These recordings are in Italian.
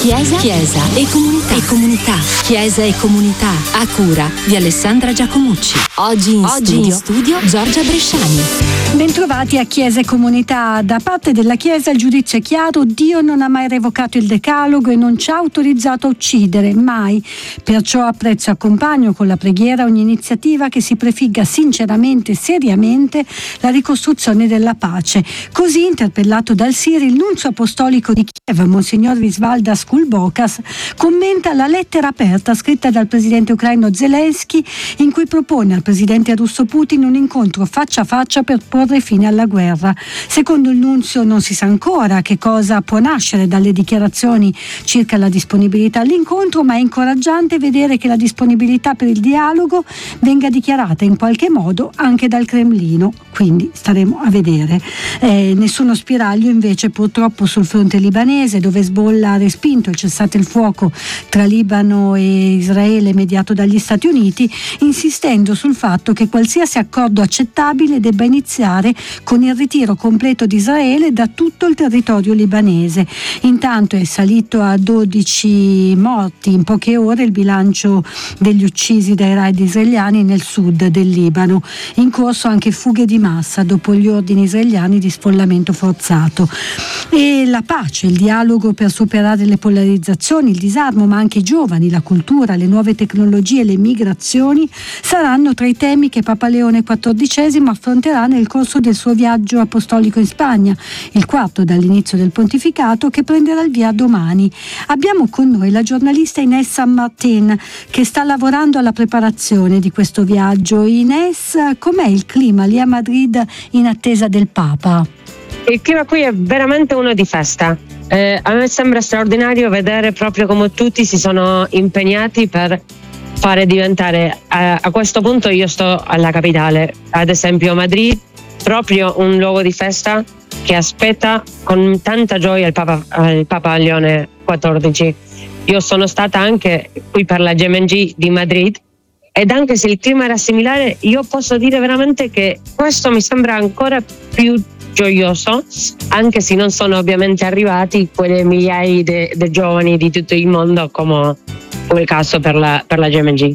Chiesa e comunità. Chiesa e comunità a cura di Alessandra Giacomucci. Oggi in studio Giorgia Bresciani. Bentrovati a Chiesa e Comunità. Da parte della Chiesa il giudizio è chiaro: Dio non ha mai revocato il decalogo e non ci ha autorizzato a uccidere, mai. Perciò apprezzo e accompagno con la preghiera ogni iniziativa che si prefigga sinceramente e seriamente la ricostruzione della pace. Così, interpellato dal Siri, il nunzio apostolico di Kiev, Monsignor Visvaldas Kulbokas, commenta la lettera aperta scritta dal presidente ucraino Zelensky, in cui propone al presidente russo Putin un incontro faccia a faccia per porre fine alla guerra. Secondo il nunzio non si sa ancora che cosa può nascere dalle dichiarazioni circa la disponibilità all'incontro, ma è incoraggiante vedere che la disponibilità per il dialogo venga dichiarata in qualche modo anche dal Cremlino, quindi staremo a vedere. Nessuno spiraglio invece purtroppo sul fronte libanese, dove Hezbollah ha respinto il cessate il fuoco tra Libano e Israele mediato dagli Stati Uniti, insistendo sul fatto che qualsiasi accordo accettabile debba iniziare con il ritiro completo di Israele da tutto il territorio libanese. Intanto è salito a 12 morti in poche ore il bilancio degli uccisi dai raid israeliani nel sud del Libano. In corso anche fughe di massa dopo gli ordini israeliani di sfollamento forzato. E la pace, il dialogo per superare le polarizzazioni, il disarmo, ma anche i giovani, la cultura, le nuove tecnologie, le migrazioni saranno tra i temi che Papa Leone XIV affronterà nel corso del suo viaggio apostolico in Spagna, il quarto dall'inizio del pontificato, che prenderà il via domani. Abbiamo con noi la giornalista Inés San Martín, che sta lavorando alla preparazione di questo viaggio. Inés, com'è il clima lì a Madrid in attesa del Papa? Il clima qui è veramente uno di festa. A me sembra straordinario vedere proprio come tutti si sono impegnati per fare diventare, a questo punto io sto alla capitale, ad esempio Madrid, proprio un luogo di festa che aspetta con tanta gioia il Papa Leone XIV. Io sono stata anche qui per la GMG di Madrid, ed anche se il clima era similare, io posso dire veramente che questo mi sembra ancora più gioioso, anche se non sono ovviamente arrivati quelle migliaia di giovani di tutto il mondo come il caso per la GMG.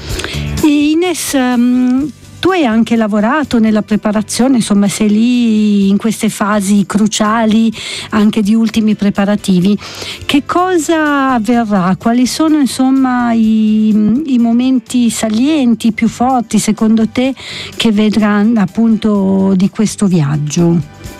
Ines, tu hai anche lavorato nella preparazione, insomma sei lì in queste fasi cruciali anche di ultimi preparativi. Che cosa avverrà? Quali sono insomma i momenti salienti, più forti secondo te, che vedranno appunto di questo viaggio?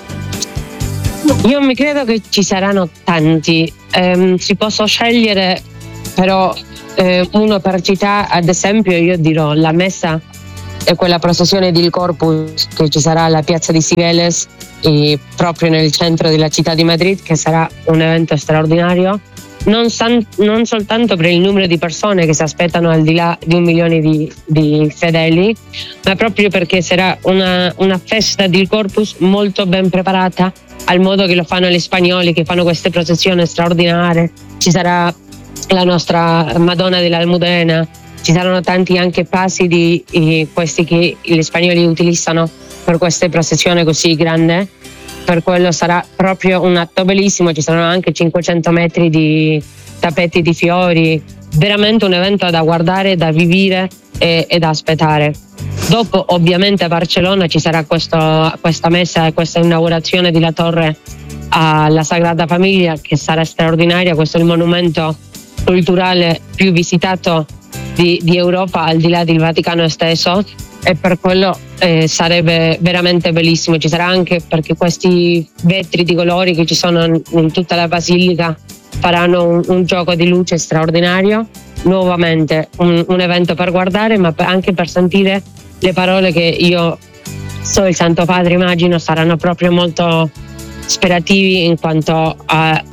Io mi credo che ci saranno tanti, si possono scegliere però uno per città. Ad esempio io dirò la messa e quella processione di Corpus che ci sarà alla piazza di Cibeles, proprio nel centro della città di Madrid, che sarà un evento straordinario, non soltanto per il numero di persone che si aspettano al di là di 1 milione di fedeli, ma proprio perché sarà una festa di Corpus molto ben preparata, al modo che lo fanno gli spagnoli, che fanno queste processioni straordinarie. Ci sarà la nostra Madonna dell'Almudena, ci saranno tanti anche passi di questi che gli spagnoli utilizzano per queste processioni così grandi. Per quello sarà proprio un atto bellissimo. Ci saranno anche 500 metri di tappeti di fiori, veramente un evento da guardare, da vivere e da aspettare. Dopo ovviamente a Barcellona ci sarà questa messa e questa inaugurazione della torre alla Sagrada Famiglia, che sarà straordinaria. Questo è il monumento culturale più visitato di Europa, al di là del Vaticano stesso, e per quello sarebbe veramente bellissimo. Ci sarà anche, perché questi vetri di colori che ci sono in tutta la basilica faranno un gioco di luce straordinario. Nuovamente un evento per guardare, ma anche per sentire le parole che io so il Santo Padre, immagino, saranno proprio molto sperativi in quanto a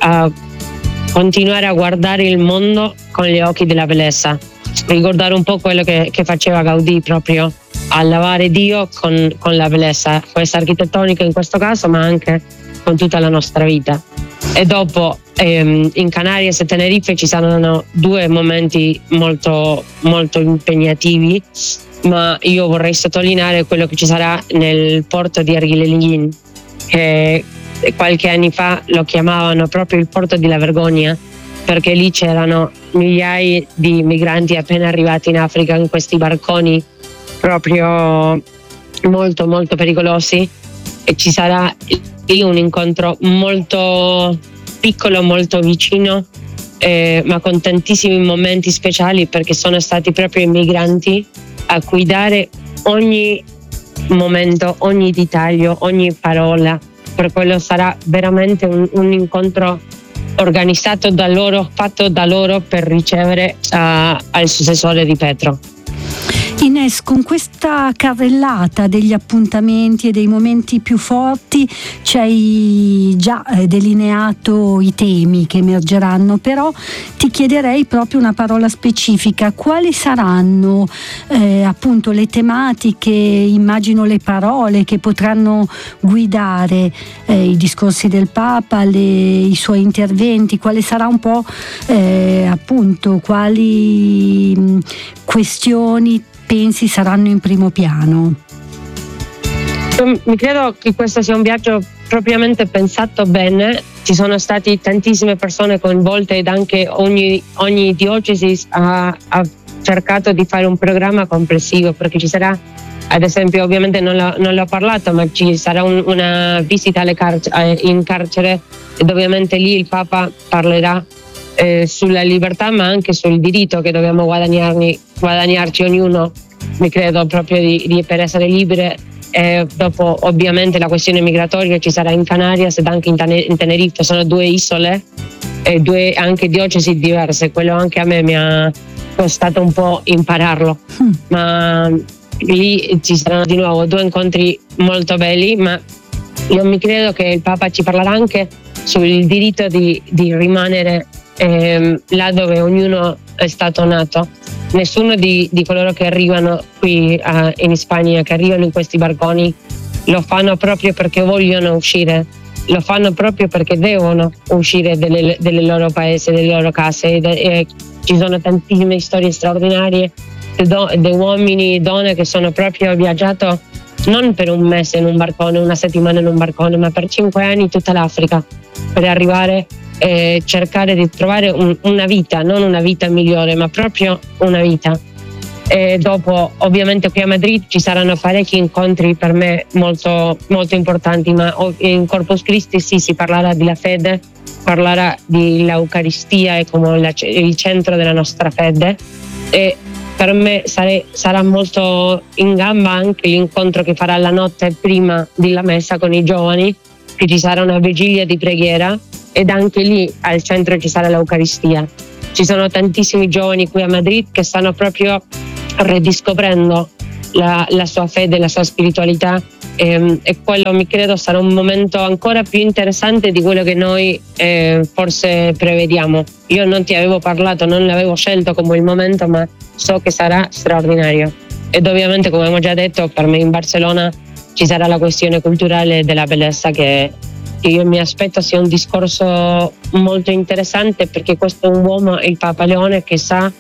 continuare a guardare il mondo con gli occhi della bellezza, ricordare un po' quello che faceva Gaudì, proprio a lavare Dio con la bellezza, questa architettonica in questo caso, ma anche con tutta la nostra vita. E dopo in Canaries e Tenerife ci saranno 2 momenti molto, molto impegnativi, ma io vorrei sottolineare quello che ci sarà nel porto di Arguileguín, che qualche anni fa lo chiamavano proprio il porto della vergogna, perché lì c'erano migliaia di migranti appena arrivati in Africa in questi barconi proprio molto molto pericolosi, e ci sarà lì un incontro molto piccolo, molto vicino, ma con tantissimi momenti speciali, perché sono stati proprio i migranti a cui dare ogni momento, ogni dettaglio, ogni parola. Per quello sarà veramente un incontro organizzato da loro, fatto da loro per ricevere al successore di Petro. Ines, con questa carrellata degli appuntamenti e dei momenti più forti ci hai già delineato i temi che emergeranno, però ti chiederei proprio una parola specifica. Quali saranno appunto le tematiche, immagino le parole che potranno guidare i discorsi del Papa, i suoi interventi? Quale sarà un po' appunto quali questioni pensi saranno in primo piano? Mi credo che questo sia un viaggio propriamente pensato bene. Ci sono state tantissime persone coinvolte ed anche ogni diocesi ha cercato di fare un programma complessivo, perché ci sarà, ad esempio, ovviamente non l'ho parlato, ma ci sarà una visita in carcere, ed ovviamente lì il Papa parlerà sulla libertà, ma anche sul diritto che dobbiamo guadagnarci ognuno, mi credo, proprio per essere liberi. Dopo ovviamente la questione migratoria ci sarà in Canarias ed anche in Tenerife. Sono 2 isole e 2 anche diocesi diverse. Quello anche a me mi ha costato un po' impararlo, ma lì ci saranno di nuovo 2 incontri molto belli. Ma io mi credo che il Papa ci parlerà anche sul diritto di rimanere là dove ognuno è stato nato. Nessuno di coloro che arrivano qui in Spagna, che arrivano in questi barconi, lo fanno proprio perché vogliono uscire, lo fanno proprio perché devono uscire delle loro paesi, delle loro case. E ci sono tantissime storie straordinarie di uomini e donne che sono proprio viaggiato non per un mese in un barcone, una settimana in un barcone, ma per 5 anni in tutta l'Africa, per arrivare e cercare di trovare una vita, non una vita migliore, ma proprio una vita. E dopo, ovviamente, qui a Madrid ci saranno parecchi incontri per me molto, molto importanti, ma in Corpus Christi si parlerà della fede, parlerà dell'Eucaristia e come il centro della nostra fede. E per me sarà molto in gamba anche l'incontro che farà la notte prima della messa con i giovani, che ci sarà una vigilia di preghiera, ed anche lì al centro ci sarà l'Eucaristia. Ci sono tantissimi giovani qui a Madrid che stanno proprio ridiscoprendo la sua fede, la sua spiritualità, e quello, mi credo, sarà un momento ancora più interessante di quello che noi forse prevediamo. Io non ti avevo parlato, non l'avevo scelto come il momento, ma so che sarà straordinario. Ed ovviamente, come abbiamo già detto, per me in Barcellona ci sarà la questione culturale della bellezza, che io mi aspetto sia un discorso molto interessante, perché questo è un uomo, il Papa Leone, che sa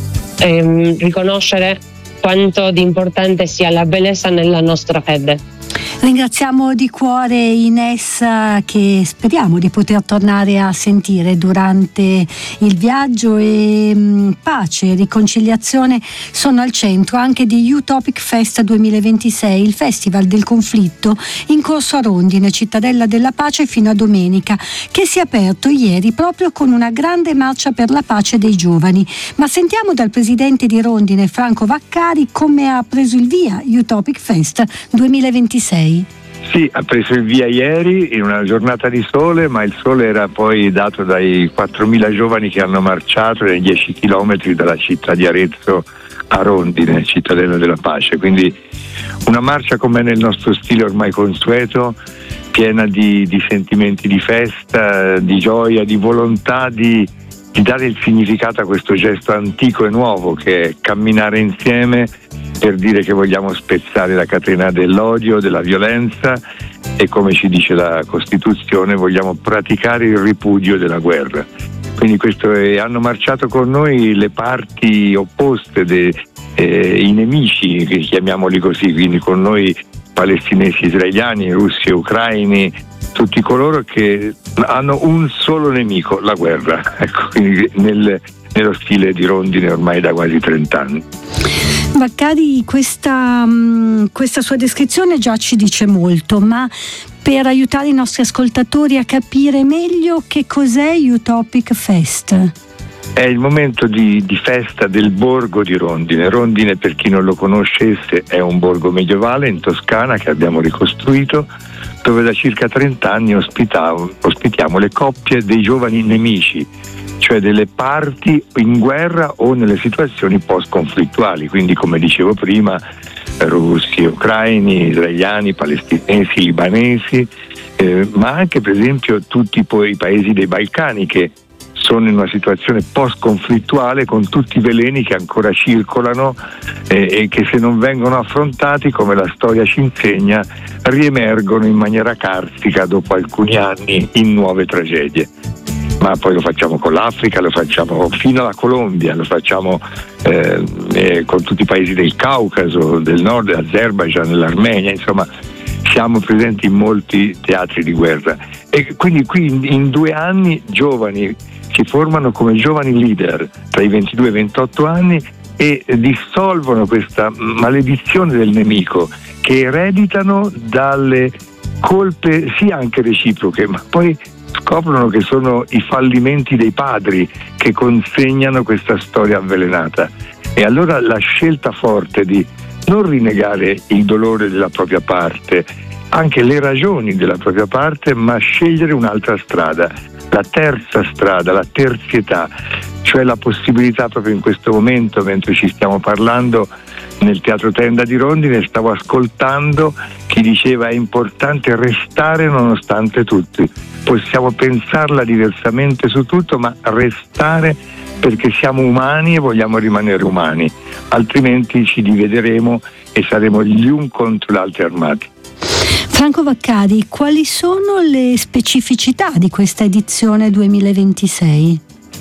riconoscere quanto di importante sia la bellezza nella nostra fede. Ringraziamo di cuore Ines, che speriamo di poter tornare a sentire durante il viaggio, e pace e riconciliazione sono al centro anche di Utopic Fest 2026, il festival del conflitto in corso a Rondine, cittadella della pace, fino a domenica, che si è aperto ieri proprio con una grande marcia per la pace dei giovani. Ma sentiamo dal presidente di Rondine, Franco Vaccari, come ha preso il via Utopic Fest 2026. Sì, ha preso il via ieri in una giornata di sole, ma il sole era poi dato dai 4.000 giovani che hanno marciato nei 10 chilometri dalla città di Arezzo a Rondine, cittadella della pace. Quindi una marcia come nel nostro stile ormai consueto, piena di sentimenti di festa, di gioia, di volontà di dare il significato a questo gesto antico e nuovo, che è camminare insieme per dire che vogliamo spezzare la catena dell'odio, della violenza, e, come ci dice la Costituzione, vogliamo praticare il ripudio della guerra. Quindi hanno marciato con noi le parti opposte, i nemici, che chiamiamoli così, quindi con noi palestinesi, israeliani, russi e ucraini, tutti coloro che hanno un solo nemico, la guerra, ecco, quindi nello stile di Rondine ormai da quasi 30 anni. Vaccari, questa sua descrizione già ci dice molto, ma per aiutare i nostri ascoltatori a capire meglio che cos'è Utopic Fest. È il momento di festa del borgo di Rondine. Rondine, per chi non lo conoscesse, è un borgo medievale in Toscana che abbiamo ricostruito, dove da circa 30 anni ospitiamo le coppie dei giovani nemici, cioè delle parti in guerra o nelle situazioni post-conflittuali, quindi come dicevo prima, russi, ucraini, israeliani, palestinesi, libanesi, ma anche per esempio tutti i paesi dei Balcani che sono in una situazione post-conflittuale con tutti i veleni che ancora circolano e che se non vengono affrontati, come la storia ci insegna, riemergono in maniera carstica dopo alcuni anni in nuove tragedie. Ma poi lo facciamo con l'Africa, lo facciamo fino alla Colombia, lo facciamo con tutti i paesi del Caucaso, del nord, l'Azerbaijan, l'Armenia, insomma siamo presenti in molti teatri di guerra. E quindi qui in 2 anni giovani si formano come giovani leader tra i 22 e i 28 anni e dissolvono questa maledizione del nemico che ereditano dalle colpe sì anche reciproche, ma poi scoprono che sono i fallimenti dei padri che consegnano questa storia avvelenata. E allora la scelta forte di non rinnegare il dolore della propria parte, anche le ragioni della propria parte, ma scegliere un'altra strada, la terza strada, la terzietà, cioè la possibilità proprio in questo momento, mentre ci stiamo parlando, nel Teatro Tenda di Rondine stavo ascoltando chi diceva è importante restare nonostante tutto. Possiamo pensarla diversamente su tutto, ma restare perché siamo umani e vogliamo rimanere umani, altrimenti ci divideremo e saremo gli un contro gli altri armati. Franco Vaccari, quali sono le specificità di questa edizione 2026?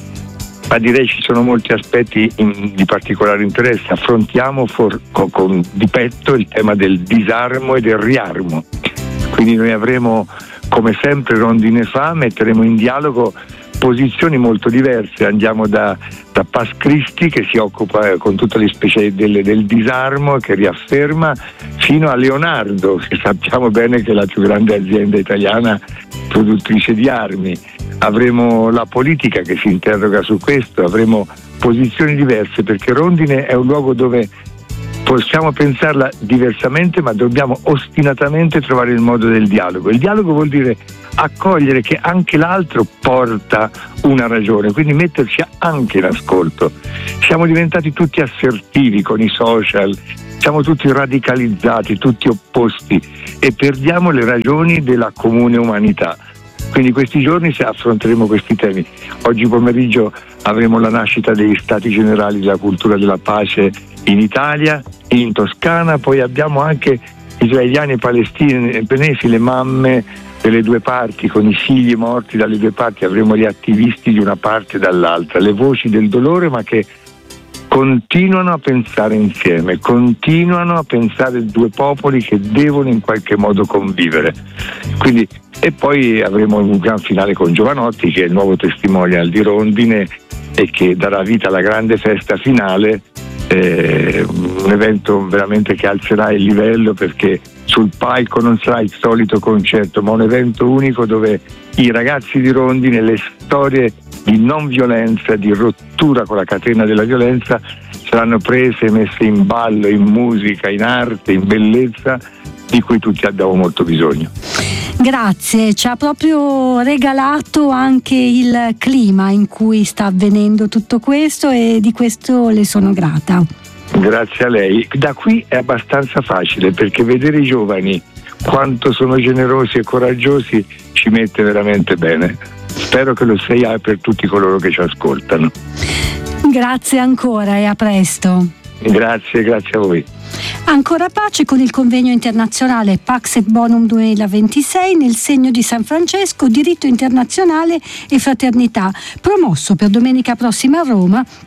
Ma direi ci sono molti aspetti di particolare interesse. Affrontiamo con di petto il tema del disarmo e del riarmo. Quindi noi avremo, come sempre Rondine fa, metteremo in dialogo posizioni molto diverse. Andiamo da Paz Christi, che si occupa con tutte le specie del disarmo, che riafferma, fino a Leonardo, che sappiamo bene che è la più grande azienda italiana produttrice di armi. Avremo la politica che si interroga su questo, avremo posizioni diverse, perché Rondine è un luogo dove possiamo pensarla diversamente, ma dobbiamo ostinatamente trovare il modo del dialogo. Il dialogo vuol dire accogliere che anche l'altro porta una ragione, quindi metterci anche in ascolto. Siamo diventati tutti assertivi con i social, siamo tutti radicalizzati, tutti opposti e perdiamo le ragioni della comune umanità. Quindi questi giorni affronteremo questi temi. Oggi pomeriggio avremo la nascita degli Stati Generali della Cultura della Pace in Italia, in Toscana, poi abbiamo anche israeliani e palestinesi, le mamme delle due parti, con i figli morti dalle due parti, avremo gli attivisti di una parte e dall'altra, le voci del dolore ma che continuano a pensare insieme, continuano a pensare due popoli che devono in qualche modo convivere. Quindi, e poi avremo un gran finale con Giovanotti, che è il nuovo testimonial di Rondine e che darà vita alla grande festa finale, un evento veramente che alzerà il livello, perché sul palco non sarà il solito concerto, ma un evento unico dove i ragazzi di Rondine, le storie di non violenza, di rottura con la catena della violenza, saranno prese e messe in ballo, in musica, in arte, in bellezza, di cui tutti abbiamo molto bisogno. Grazie, ci ha proprio regalato anche il clima in cui sta avvenendo tutto questo e di questo le sono grata. Grazie a lei. Da qui è abbastanza facile, perché vedere i giovani quanto sono generosi e coraggiosi ci mette veramente bene. Spero che lo sia per tutti coloro che ci ascoltano. Grazie ancora e a presto. Grazie a voi. Ancora pace con il convegno internazionale Pax et Bonum 2026 nel segno di San Francesco, diritto internazionale e fraternità, promosso per domenica prossima a Roma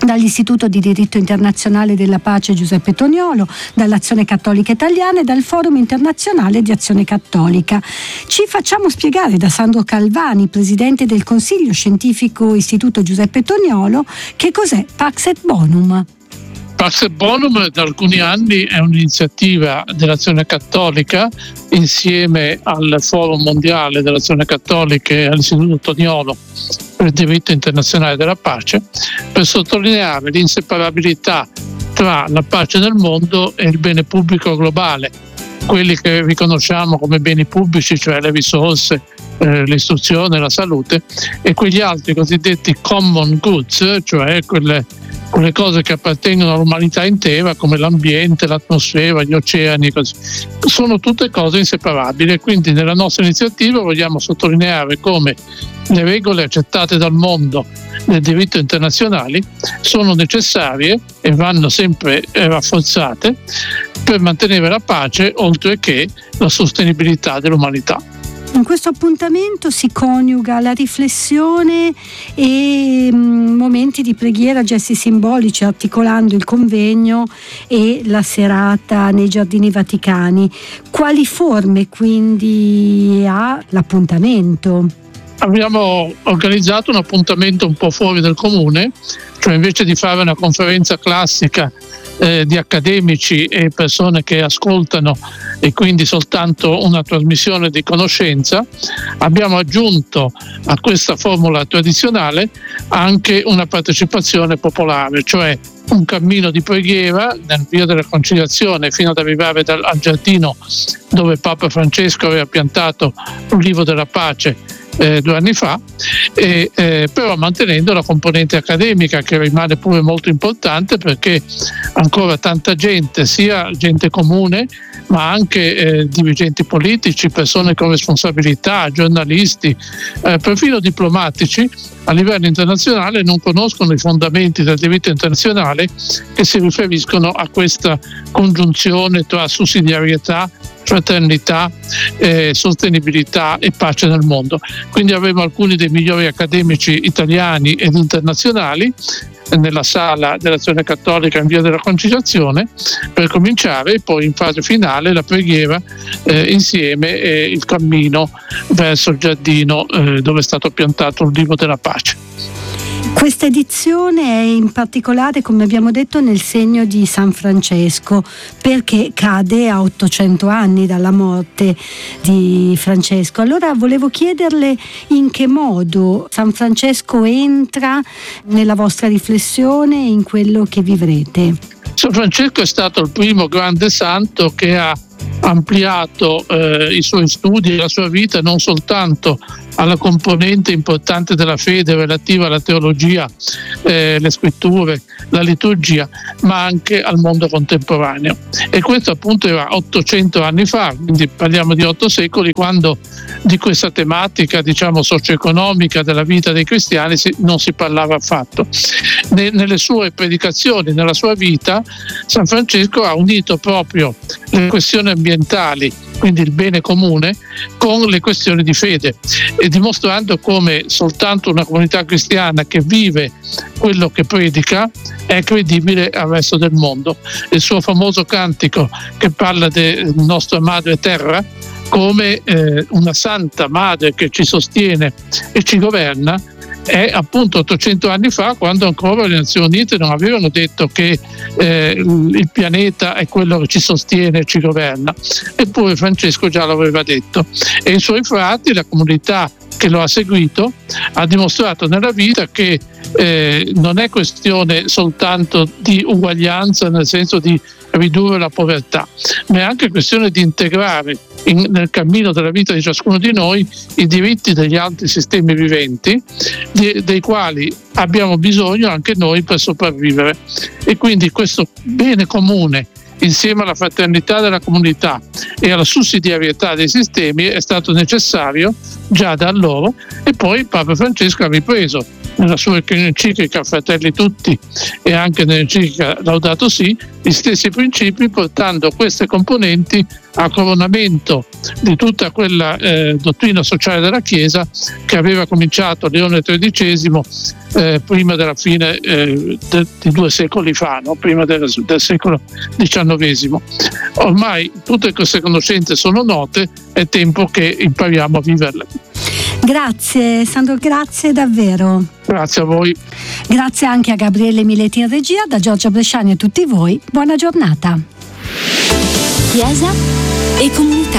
dall'Istituto di Diritto Internazionale della Pace Giuseppe Toniolo, dall'Azione Cattolica Italiana e dal Forum Internazionale di Azione Cattolica. Ci facciamo spiegare da Sandro Calvani, presidente del Consiglio Scientifico Istituto Giuseppe Toniolo, che cos'è Pax et Bonum. Pax et Bonum da alcuni anni è un'iniziativa dell'Azione Cattolica insieme al Forum Mondiale dell'Azione Cattolica e all'Istituto Toniolo per il diritto internazionale della pace, per sottolineare l'inseparabilità tra la pace nel mondo e il bene pubblico globale, quelli che riconosciamo come beni pubblici, cioè le risorse, l'istruzione, la salute, e quegli altri cosiddetti common goods, cioè quelle cose che appartengono all'umanità intera, come l'ambiente, l'atmosfera, gli oceani, così. Sono tutte cose inseparabili, quindi nella nostra iniziativa vogliamo sottolineare come le regole accettate dal mondo nel diritto internazionale sono necessarie e vanno sempre rafforzate per mantenere la pace, oltre che la sostenibilità dell'umanità. In questo appuntamento si coniuga la riflessione e momenti di preghiera, gesti simbolici, articolando il convegno e la serata nei Giardini Vaticani. Quali forme quindi ha l'appuntamento? Abbiamo organizzato un appuntamento un po' fuori del comune, cioè invece di fare una conferenza classica di accademici e persone che ascoltano e quindi soltanto una trasmissione di conoscenza, abbiamo aggiunto a questa formula tradizionale anche una partecipazione popolare, cioè un cammino di preghiera nel Via della Conciliazione fino ad arrivare al giardino dove Papa Francesco aveva piantato un libro della pace 2 anni fa, però mantenendo la componente accademica, che rimane pure molto importante, perché ancora tanta gente, sia gente comune ma anche dirigenti politici, persone con responsabilità, giornalisti, perfino diplomatici a livello internazionale non conoscono i fondamenti del diritto internazionale che si riferiscono a questa congiunzione tra sussidiarietà, fraternità, sostenibilità e pace nel mondo. Quindi avremo alcuni dei migliori accademici italiani ed internazionali nella sala dell'Azione Cattolica in Via della Conciliazione per cominciare, e poi in fase finale la preghiera insieme e il cammino verso il giardino dove è stato piantato il libro della pace. Questa edizione è in particolare, come abbiamo detto, nel segno di San Francesco, perché cade a 800 anni dalla morte di Francesco. Allora volevo chiederle in che modo San Francesco entra nella vostra riflessione e in quello che vivrete. San Francesco è stato il primo grande santo che ha ampliato i suoi studi e la sua vita non soltanto alla componente importante della fede relativa alla teologia, le scritture, la liturgia, ma anche al mondo contemporaneo. E questo appunto era 800 anni fa, quindi parliamo di 8 secoli, quando di questa tematica, diciamo, socio-economica della vita dei cristiani non si parlava affatto. Nelle sue predicazioni, nella sua vita, San Francesco ha unito proprio le questioni ambientali, quindi il bene comune, con le questioni di fede, e dimostrando come soltanto una comunità cristiana che vive quello che predica è credibile al resto del mondo. Il suo famoso cantico che parla del nostra madre terra come una santa madre che ci sostiene e ci governa, è appunto 800 anni fa, quando ancora le Nazioni Unite non avevano detto che il pianeta è quello che ci sostiene e ci governa, eppure Francesco già l'aveva detto, e i suoi frati, la comunità che lo ha seguito, ha dimostrato nella vita che non è questione soltanto di uguaglianza, nel senso di ridurre la povertà, ma è anche questione di integrare nel cammino della vita di ciascuno di noi i diritti degli altri sistemi viventi, dei quali abbiamo bisogno anche noi per sopravvivere. E quindi questo bene comune, insieme alla fraternità della comunità e alla sussidiarietà dei sistemi, è stato necessario già da allora, e poi Papa Francesco ha ripreso nella sua enciclica Fratelli Tutti e anche nell'enciclica Laudato Si, gli stessi principi, portando queste componenti a coronamento di tutta quella dottrina sociale della Chiesa che aveva cominciato Leone XIII prima della fine di 2 secoli fa, no? Prima del secolo XIX. Ormai tutte queste conoscenze sono note, è tempo che impariamo a viverle. Grazie Sandro, grazie davvero. Grazie a voi. Grazie anche a Gabriele Mileti in regia, da Giorgia Bresciani a tutti voi. Buona giornata. Chiesa e comunità.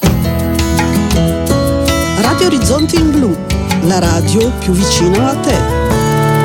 Radio Orizzonti in Blu, la radio più vicina a te.